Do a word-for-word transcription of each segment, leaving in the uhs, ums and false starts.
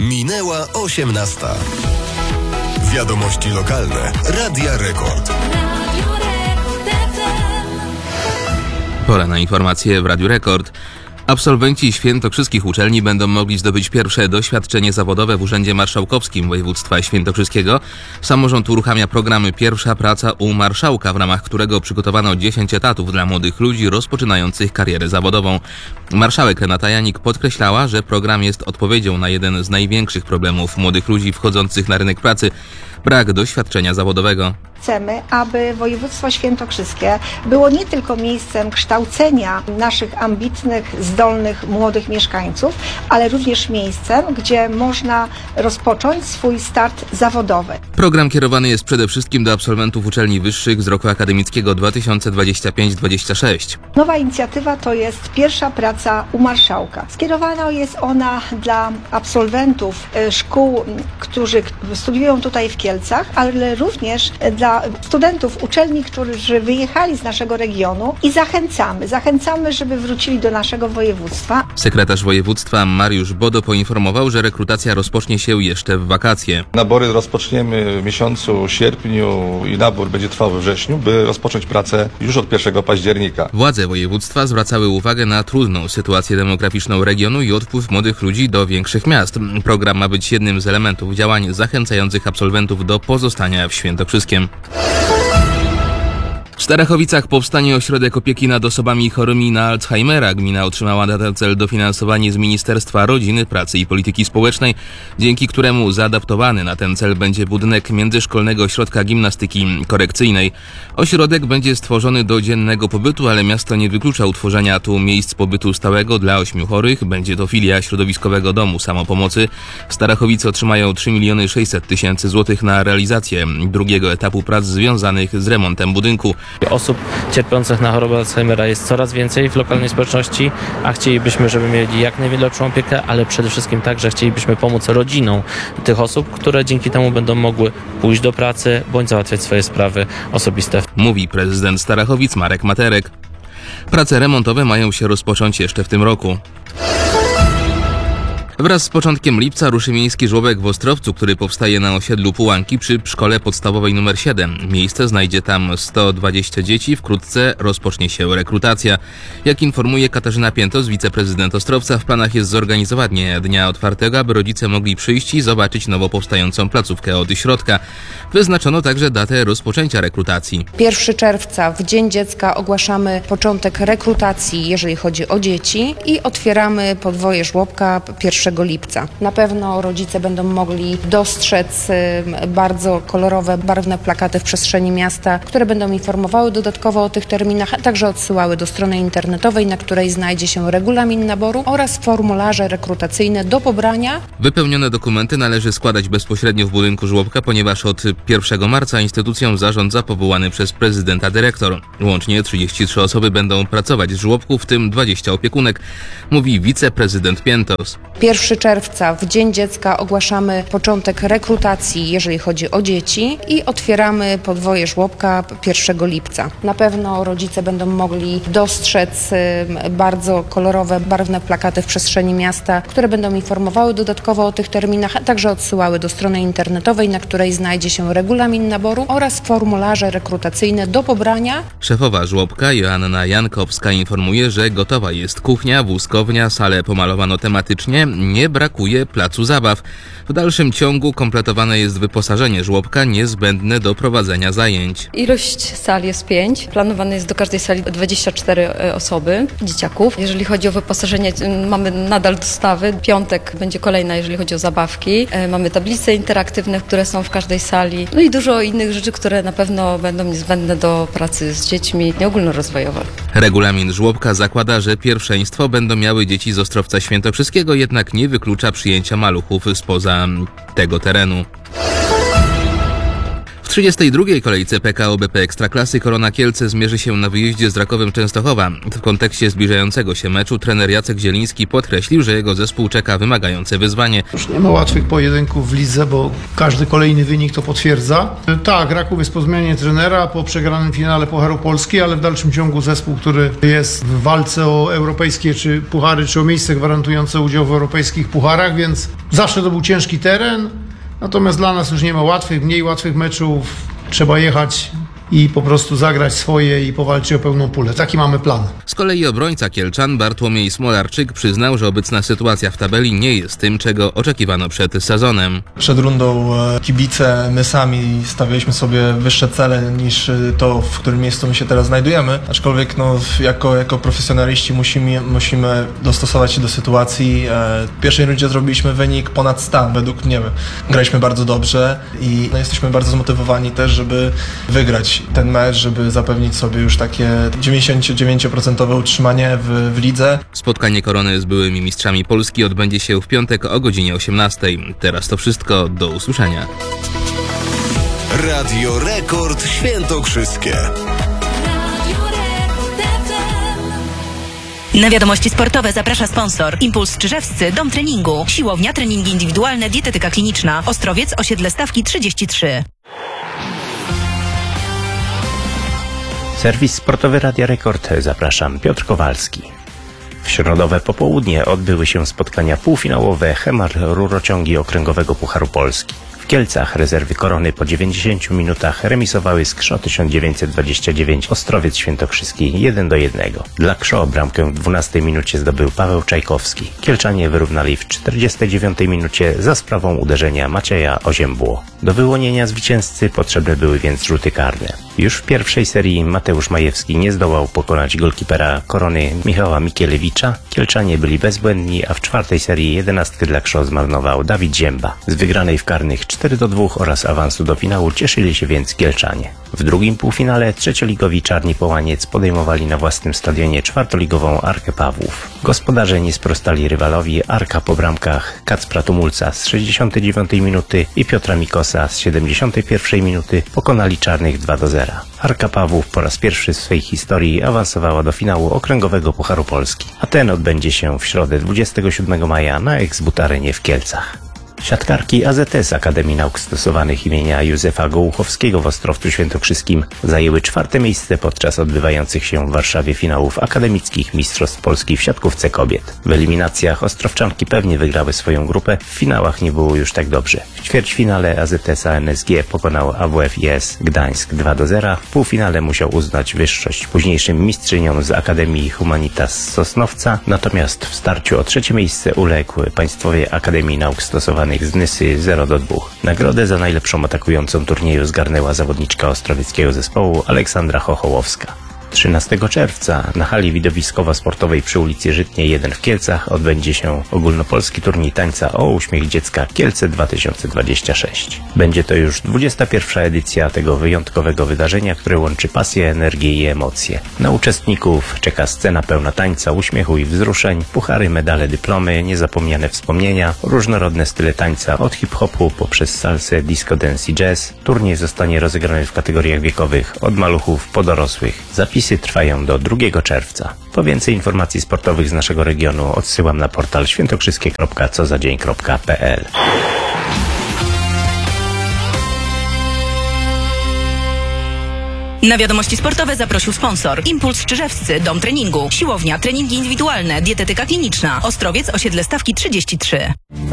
Minęła osiemnasta. Wiadomości lokalne Radia Rekord. Pora na informacje w Radiu Rekord. Absolwenci świętokrzyskich uczelni będą mogli zdobyć pierwsze doświadczenie zawodowe w Urzędzie Marszałkowskim Województwa Świętokrzyskiego. Samorząd uruchamia programy Pierwsza praca u marszałka, w ramach którego przygotowano dziesięć etatów dla młodych ludzi rozpoczynających karierę zawodową. Marszałek Renata Janik podkreślała, że program jest odpowiedzią na jeden z największych problemów młodych ludzi wchodzących na rynek pracy – brak doświadczenia zawodowego. Chcemy, aby województwo świętokrzyskie było nie tylko miejscem kształcenia naszych ambitnych, zdolnych, młodych mieszkańców, ale również miejscem, gdzie można rozpocząć swój start zawodowy. Program kierowany jest przede wszystkim do absolwentów uczelni wyższych z roku akademickiego dwa tysiące dwudziestego piątego dwudziestego szóstego. Nowa inicjatywa to jest Pierwsza praca u marszałka. Skierowana jest ona dla absolwentów szkół, którzy studiują tutaj w Kielcach, ale również dla studentów uczelni, którzy wyjechali z naszego regionu i zachęcamy, zachęcamy, żeby wrócili do naszego województwa. Sekretarz województwa Mariusz Bodo poinformował, że rekrutacja rozpocznie się jeszcze w wakacje. Nabory rozpoczniemy w miesiącu sierpniu i nabór będzie trwał we wrześniu, by rozpocząć pracę już od pierwszego października. Władze województwa zwracały uwagę na trudną sytuację demograficzną regionu i odpływ młodych ludzi do większych miast. Program ma być jednym z elementów działań zachęcających absolwentów do pozostania w Świętokrzyskiem. W Starachowicach powstanie ośrodek opieki nad osobami chorymi na Alzheimera. Gmina otrzymała na ten cel dofinansowanie z Ministerstwa Rodziny, Pracy i Polityki Społecznej, dzięki któremu zaadaptowany na ten cel będzie budynek Międzyszkolnego Ośrodka Gimnastyki Korekcyjnej. Ośrodek będzie stworzony do dziennego pobytu, ale miasto nie wyklucza utworzenia tu miejsc pobytu stałego dla ośmiu chorych. Będzie to filia Środowiskowego Domu Samopomocy. Starachowice otrzymają trzy miliony sześćset tysięcy złotych na realizację drugiego etapu prac związanych z remontem budynku. Osób cierpiących na chorobę Alzheimera jest coraz więcej w lokalnej społeczności, a chcielibyśmy, żeby mieli jak najlepszą opiekę, ale przede wszystkim także chcielibyśmy pomóc rodzinom tych osób, które dzięki temu będą mogły pójść do pracy bądź załatwiać swoje sprawy osobiste. Mówi prezydent Starachowic Marek Materek. Prace remontowe mają się rozpocząć jeszcze w tym roku. Wraz z początkiem lipca ruszy miejski żłobek w Ostrowcu, który powstaje na osiedlu Pułanki przy szkole podstawowej numer siedem. Miejsce znajdzie tam sto dwadzieścia dzieci. Wkrótce rozpocznie się rekrutacja. Jak informuje Katarzyna Piętos, wiceprezydent Ostrowca, w planach jest zorganizowanie dnia otwartego, aby rodzice mogli przyjść i zobaczyć nowo powstającą placówkę od środka. Wyznaczono także datę rozpoczęcia rekrutacji. pierwszego czerwca, w Dzień Dziecka, ogłaszamy początek rekrutacji, jeżeli chodzi o dzieci, i otwieramy podwoje żłobka pierwszego lipca. Na pewno rodzice będą mogli dostrzec bardzo kolorowe, barwne plakaty w przestrzeni miasta, które będą informowały dodatkowo o tych terminach, a także odsyłały do strony internetowej, na której znajdzie się regulamin naboru oraz formularze rekrutacyjne do pobrania. Wypełnione dokumenty należy składać bezpośrednio w budynku żłobka, ponieważ od pierwszego marca instytucją zarządza powołany przez prezydenta dyrektor. Łącznie trzydzieści trzy osoby będą pracować w żłobku, w tym dwadzieścia opiekunek, mówi wiceprezydent Piętos. pierwszego czerwca, w Dzień Dziecka, ogłaszamy początek rekrutacji, jeżeli chodzi o dzieci, i otwieramy podwoje żłobka pierwszego lipca. Na pewno rodzice będą mogli dostrzec bardzo kolorowe, barwne plakaty w przestrzeni miasta, które będą informowały dodatkowo o tych terminach, a także odsyłały do strony internetowej, na której znajdzie się regulamin naboru oraz formularze rekrutacyjne do pobrania. Szefowa żłobka Joanna Jankowska informuje, że gotowa jest kuchnia, wózkownia, salę pomalowano tematycznie, nie brakuje placu zabaw. W dalszym ciągu kompletowane jest wyposażenie żłobka niezbędne do prowadzenia zajęć. Ilość sal jest pięć. Planowane jest do każdej sali dwadzieścia cztery osoby, dzieciaków. Jeżeli chodzi o wyposażenie, mamy nadal dostawy. Piątek będzie kolejna, jeżeli chodzi o zabawki. Mamy tablice interaktywne, które są w każdej sali. No i dużo innych rzeczy, które na pewno będą niezbędne do pracy z dziećmi ogólnorozwojowe. Regulamin żłobka zakłada, że pierwszeństwo będą miały dzieci z Ostrowca Świętokrzyskiego, jednak nie wyklucza przyjęcia maluchów spoza tego terenu. W trzydziestej drugiej kolejce P K O B P Ekstraklasy Korona Kielce zmierzy się na wyjeździe z Rakowem Częstochowa. W kontekście zbliżającego się meczu trener Jacek Zieliński podkreślił, że jego zespół czeka wymagające wyzwanie. Już nie ma łatwych pojedynków w lidze, bo każdy kolejny wynik to potwierdza. Tak, Raków jest po zmianie trenera, po przegranym finale Pucharu Polski, ale w dalszym ciągu zespół, który jest w walce o europejskie czy puchary, czy o miejsce gwarantujące udział w europejskich pucharach, więc zawsze to był ciężki teren. Natomiast dla nas już nie ma łatwych, mniej łatwych meczów. Trzeba jechać i po prostu zagrać swoje i powalczyć o pełną pulę. Taki mamy plan. Z kolei obrońca Kielczan Bartłomiej Smolarczyk przyznał, że obecna sytuacja w tabeli nie jest tym, czego oczekiwano przed sezonem. Przed rundą kibice, my sami stawialiśmy sobie wyższe cele niż to, w którym miejscu my się teraz znajdujemy. Aczkolwiek no, jako, jako profesjonaliści musimy, musimy dostosować się do sytuacji. W pierwszej rundzie zrobiliśmy wynik ponad stan. Według mnie graliśmy bardzo dobrze i no, jesteśmy bardzo zmotywowani też, żeby wygrać ten mecz, żeby zapewnić sobie już takie dziewięćdziesiąt dziewięć procent utrzymanie w, w lidze. Spotkanie Korony z byłymi mistrzami Polski odbędzie się w piątek o godzinie osiemnastej. Teraz to wszystko, do usłyszenia. Radio Rekord Świętokrzyskie. Na wiadomości sportowe zaprasza sponsor. Impuls Czyżewscy, dom treningu. Siłownia, treningi indywidualne, dietetyka kliniczna. Ostrowiec, osiedle Stawki trzydzieści trzy. Serwis sportowy Radia Rekord. Zapraszam, Piotr Kowalski. W środowe popołudnie odbyły się spotkania półfinałowe Hemar Rurociągi Okręgowego Pucharu Polski. W Kielcach rezerwy Korony po dziewięćdziesięciu minutach remisowały z K S Z O tysiąc dziewięćset dwadzieścia dziewięć Ostrowiec Świętokrzyski jeden do jednego. Dla K S Z O bramkę w dwunastej minucie zdobył Paweł Czajkowski. Kielczanie wyrównali w czterdziestej dziewiątej minucie za sprawą uderzenia Macieja Oziębło. Do wyłonienia zwycięzcy potrzebne były więc rzuty karne. Już w pierwszej serii Mateusz Majewski nie zdołał pokonać golkipera Korony Michała Mikielewicza. Kielczanie byli bezbłędni, a w czwartej serii jedenastkę dla K S Z O zmarnował Dawid Zięba. Z wygranej w karnych cztery do dwóch oraz awansu do finału cieszyli się więc Kielczanie. W drugim półfinale trzecioligowi Czarni Połaniec podejmowali na własnym stadionie czwartoligową Arkę Pawłów. Gospodarze nie sprostali rywalowi. Arka po bramkach Kacpra Tumulca z sześćdziesiątej dziewiątej minuty i Piotra Mikosa z siedemdziesiątej pierwszej minuty pokonali Czarnych dwa do zera. Arka Pawłów po raz pierwszy w swojej historii awansowała do finału Okręgowego Pucharu Polski, a ten odbędzie się w środę dwudziestego siódmego maja na Ex-But Arenie w Kielcach. Siatkarki A Z S Akademii Nauk Stosowanych imienia Józefa Gołuchowskiego w Ostrowcu Świętokrzyskim zajęły czwarte miejsce podczas odbywających się w Warszawie finałów akademickich Mistrzostw Polski w siatkówce kobiet. W eliminacjach ostrowczanki pewnie wygrały swoją grupę, w finałach nie było już tak dobrze. W ćwierćfinale A Z S A N S G pokonał A W F I S Gdańsk dwa do zera, w półfinale musiał uznać wyższość późniejszym mistrzyniom z Akademii Humanitas z Sosnowca, natomiast w starciu o trzecie miejsce uległ Państwowej Akademii Nauk Stosowanych z Nysy zero do dwóch. Nagrodę za najlepszą atakującą turnieju zgarnęła zawodniczka ostrowieckiego zespołu Aleksandra Chochołowska. trzynastego czerwca na hali widowiskowo-sportowej przy ulicy Żytniej jeden w Kielcach odbędzie się ogólnopolski turniej tańca o uśmiech dziecka Kielce dwa tysiące dwadzieścia sześć. Będzie to już dwudziesta pierwsza edycja tego wyjątkowego wydarzenia, które łączy pasję, energię i emocje. Na uczestników czeka scena pełna tańca, uśmiechu i wzruszeń, puchary, medale, dyplomy, niezapomniane wspomnienia, różnorodne style tańca od hip-hopu poprzez salsę, disco dance i jazz. Turniej zostanie rozegrany w kategoriach wiekowych od maluchów po dorosłych. Zapisy trwają do drugiego czerwca. Po więcej informacji sportowych z naszego regionu odsyłam na portal świętokrzyskie kropka co za dzień kropka p l. Na wiadomości sportowe zaprosił sponsor. Impuls Czyżewscy, dom treningu. Siłownia, treningi indywidualne, dietetyka kliniczna. Ostrowiec, osiedle Stawki trzydzieści trzy.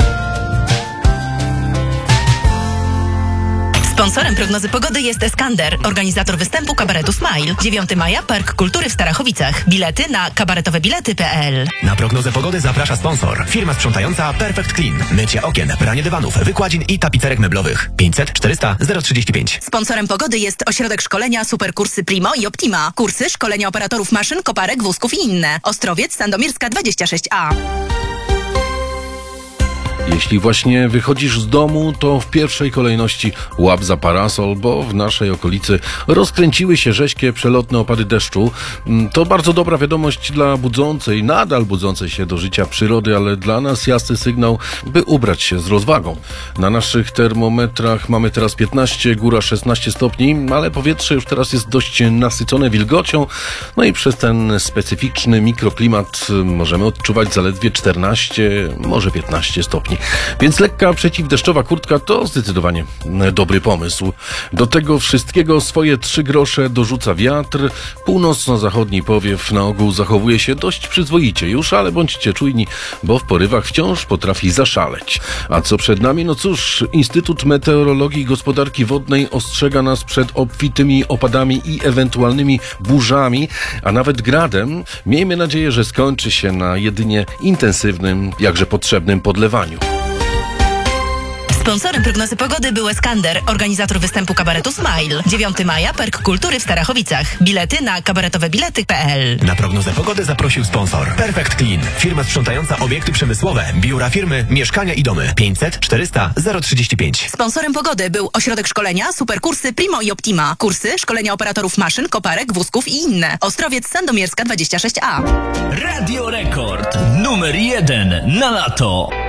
Sponsorem prognozy pogody jest Eskander, organizator występu kabaretu Smile. dziewiątego maja Park Kultury w Starachowicach. Bilety na kabaretowebilety kropka p l. Na prognozę pogody zaprasza sponsor. Firma sprzątająca Perfect Clean. Mycie okien, pranie dywanów, wykładzin i tapicerek meblowych. pięćset czterysta zero trzydzieści pięć. Sponsorem pogody jest ośrodek szkolenia Superkursy Primo i Optima. Kursy szkolenia operatorów maszyn, koparek, wózków i inne. Ostrowiec, Sandomierska dwadzieścia sześć a. Jeśli właśnie wychodzisz z domu, to w pierwszej kolejności łap za parasol, bo w naszej okolicy rozkręciły się rześkie, przelotne opady deszczu. To bardzo dobra wiadomość dla budzącej, nadal budzącej się do życia przyrody, ale dla nas jasny sygnał, by ubrać się z rozwagą. Na naszych termometrach mamy teraz piętnaście, góra szesnaście stopni, ale powietrze już teraz jest dość nasycone wilgocią, no i przez ten specyficzny mikroklimat możemy odczuwać zaledwie czternaście, może piętnaście stopni. Więc lekka przeciwdeszczowa kurtka to zdecydowanie dobry pomysł. Do tego wszystkiego swoje trzy grosze dorzuca wiatr. Północno-zachodni powiew na ogół zachowuje się dość przyzwoicie już, ale bądźcie czujni, bo w porywach wciąż potrafi zaszaleć. A co przed nami? No cóż, Instytut Meteorologii i Gospodarki Wodnej ostrzega nas przed obfitymi opadami i ewentualnymi burzami, a nawet gradem. Miejmy nadzieję, że skończy się na jedynie intensywnym, jakże potrzebnym podlewaniu. Sponsorem prognozy pogody był Eskander, organizator występu kabaretu Smile. dziewiątego maja Park Kultury w Starachowicach. Bilety na kabaretowe bilety kropka p l. Na prognozę pogody zaprosił sponsor Perfect Clean. Firma sprzątająca obiekty przemysłowe, biura firmy, mieszkania i domy. pięćset czterysta zero trzydzieści pięć. Sponsorem pogody był Ośrodek Szkolenia, Superkursy Primo i Optima. Kursy, szkolenia operatorów maszyn, koparek, wózków i inne. Ostrowiec Sandomierska dwadzieścia sześć a. Radio Rekord numer jeden na lato.